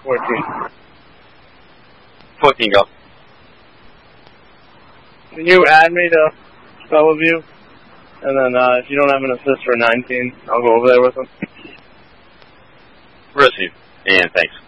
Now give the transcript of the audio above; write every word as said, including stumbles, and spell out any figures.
fourteen. fourteen, go. Can you add me to spell with you? And then uh, if you don't have an assist for nineteen, I'll go over there with him. Receive. And thanks.